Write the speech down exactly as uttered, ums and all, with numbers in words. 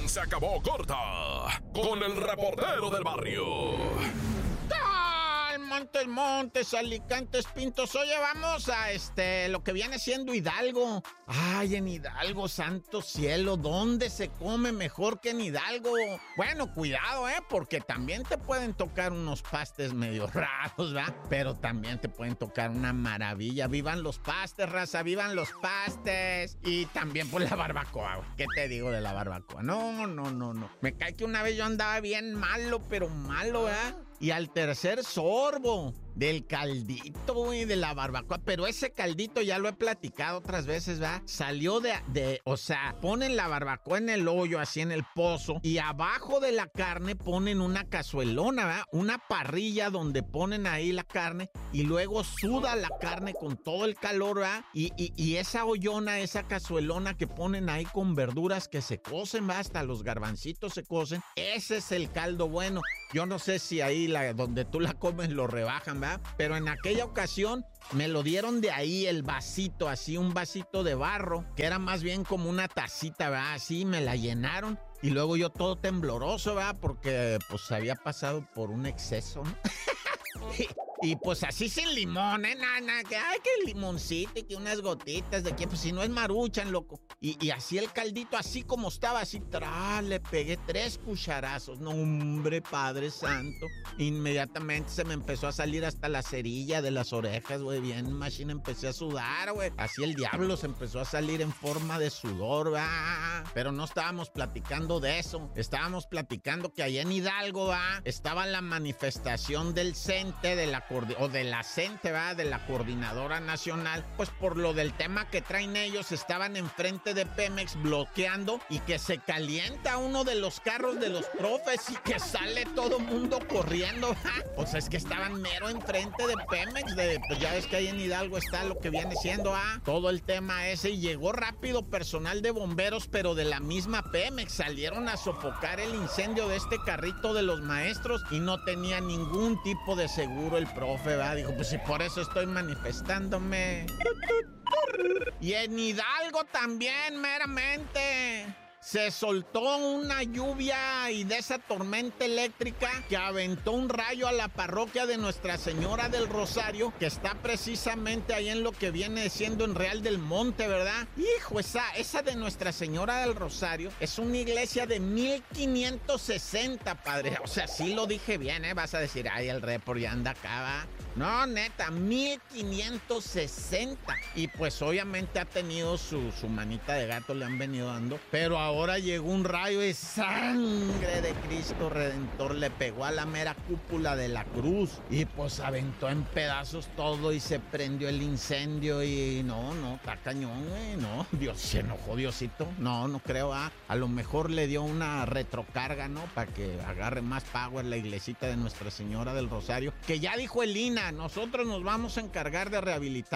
se acabó corta con el reportero del barrio. Montes, Montes, Alicantes, Pintos. Oye, vamos a este, lo que viene siendo Hidalgo. Ay, en Hidalgo, santo cielo, ¿dónde se come mejor que en Hidalgo? Bueno, cuidado, ¿eh? Porque también te pueden tocar unos pastes medio raros, ¿verdad? Pero también te pueden tocar una maravilla. ¡Vivan los pastes, raza! ¡Vivan los pastes! Y también, pues, la barbacoa, güey. ¿Qué te digo de la barbacoa? No, no, no, no. Me cae que una vez yo andaba bien malo, pero malo, ¿verdad? Y al tercer sorbo del caldito, güey, de la barbacoa. Pero ese caldito ya lo he platicado otras veces, ¿verdad? Salió de, de, o sea, ponen la barbacoa en el hoyo, así en el pozo, y abajo de la carne ponen una cazuelona, ¿verdad? Una parrilla donde ponen ahí la carne y luego suda la carne con todo el calor, ¿verdad? Y, y, y esa ollona, esa cazuelona que ponen ahí con verduras que se cocen, ¿verdad? Hasta los garbancitos se cocen. Ese es el caldo bueno. Yo no sé si ahí la, donde tú la comes lo rebajan, ¿verdad? Pero en aquella ocasión me lo dieron de ahí el vasito, así un vasito de barro, que era más bien como una tacita, ¿verdad? Así me la llenaron y luego yo todo tembloroso, ¿verdad? Porque pues había pasado por un exceso, ¿no? Y pues así sin limón, ¿eh? Nada, nada, que ay, que limoncito y que unas gotitas de que, pues si no es maruchan, loco. Y, y así el caldito, así como estaba, así, tra, le pegué tres cucharazos. No, hombre, Padre Santo. Inmediatamente se me empezó a salir hasta la cerilla de las orejas, güey. Bien, machine, empecé a sudar, güey. Así el diablo se empezó a salir en forma de sudor, ¿va? Pero no estábamos platicando de eso. Estábamos platicando que allá en Hidalgo, ¿va? Estaba la manifestación del CENTE, de la o de la CENTE, ¿verdad? De la Coordinadora Nacional, pues por lo del tema que traen ellos, estaban enfrente de Pemex bloqueando y que se calienta uno de los carros de los profes y que sale todo mundo corriendo, ¿ja? Pues es que estaban mero enfrente de Pemex, de, pues ya ves que ahí en Hidalgo está lo que viene siendo, ¿ah? Todo el tema ese, y llegó rápido personal de bomberos, pero de la misma Pemex, salieron a sofocar el incendio de este carrito de los maestros y no tenía ningún tipo de seguro el profe, ¿verdad? Dijo, pues si por eso estoy manifestándome. Y en Hidalgo también, meramente, se soltó una lluvia y de esa tormenta eléctrica que aventó un rayo a la parroquia de Nuestra Señora del Rosario, que está precisamente ahí en lo que viene siendo en Real del Monte, ¿verdad? Hijo, esa, esa de Nuestra Señora del Rosario es una iglesia de mil quinientos sesenta, padre. O sea, sí lo dije bien, ¿eh? Vas a decir, ay, el report ya anda acá, ¿va? No, neta, mil quinientos sesenta. Y pues obviamente ha tenido su, su manita de gato, le han venido dando. Pero ahora llegó un rayo y sangre de Cristo Redentor le pegó a la mera cúpula de la cruz. Y pues aventó en pedazos todo y se prendió el incendio. Y no, no, está cañón, güey. No, Dios, se enojó Diosito. No, no creo, ¿ah? A lo mejor le dio una retrocarga, ¿no? Para que agarre más power la iglesita de Nuestra Señora del Rosario. Que ya dijo el I N A, nosotros nos vamos a encargar de rehabilitar